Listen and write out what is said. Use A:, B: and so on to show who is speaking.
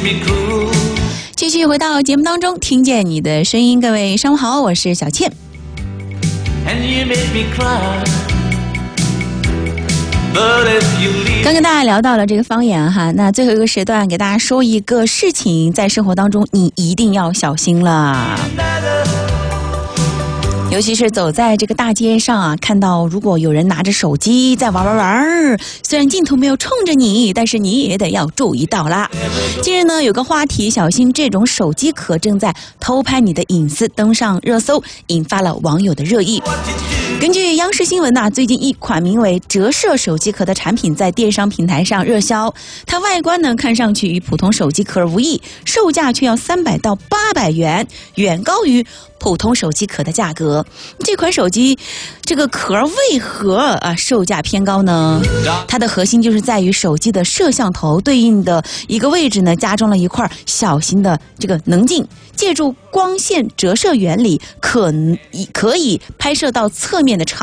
A: 继续回到节目当中，听见你的声音，各位上午好，我是小倩。刚跟大家聊到了这个方言哈，那最后一个时段给大家说一个事情，在生活当中你一定要小心了。尤其是走在这个大街上啊，看到如果有人拿着手机在玩，虽然镜头没有冲着你，但是你也得要注意到啦。近日呢，有个话题，小心这种手机壳正在偷拍你的隐私，登上热搜，引发了网友的热议。根据央视新闻呢，最近一款名为折射手机壳的产品在电商平台上热销，它外观呢看上去与普通手机壳无异，售价却要300到800元，远高于普通手机壳的价格。这款手机这个壳为何售价偏高呢？它的核心就是在于手机的摄像头对应的一个位置呢，加装了一块小型的这个棱镜，借助光线折射原理，可以拍摄到侧面的场